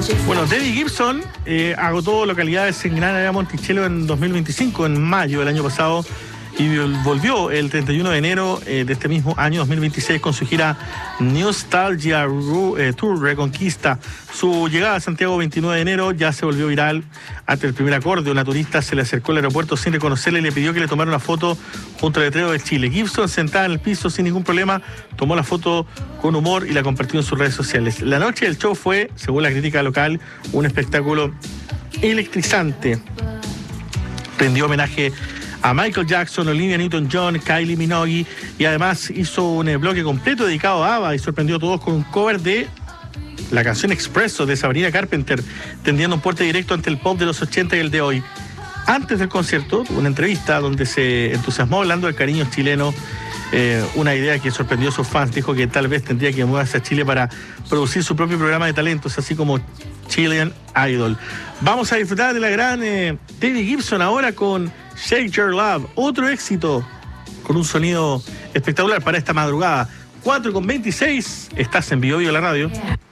Bueno, Debbie Gibson agotó localidades en Gran Área Monticello en 2025, en mayo del año pasado, y volvió el 31 de enero de este mismo año 2026 con su gira Nostalgia Tour Reconquista. Su llegada a Santiago 29 de enero ya se volvió viral. Ante el primer acorde, una turista se le acercó al aeropuerto sin reconocerle y le pidió que le tomara una foto junto al letrero de Chile. Gibson, sentada en el piso sin ningún problema, tomó la foto con humor y la compartió en sus redes sociales. La noche del show fue, según la crítica local, un espectáculo electrizante. Rendió homenaje a Michael Jackson, Olivia Newton-John, Kylie Minogue, y además hizo un bloque completo dedicado a ABBA y sorprendió a todos con un cover de la canción Expresso de Sabrina Carpenter, tendiendo un puente directo ante el pop de los 80 y el de hoy. Antes del concierto, tuvo una entrevista donde se entusiasmó hablando del cariño chileno, una idea que sorprendió a sus fans. Dijo que tal vez tendría que mudarse a Chile para producir su propio programa de talentos, así como Chilean Idol. Vamos a disfrutar de la gran Debbie Gibson ahora con Shake Your Love, otro éxito con un sonido espectacular para esta madrugada. 4:26, estás en Bio Bio la radio.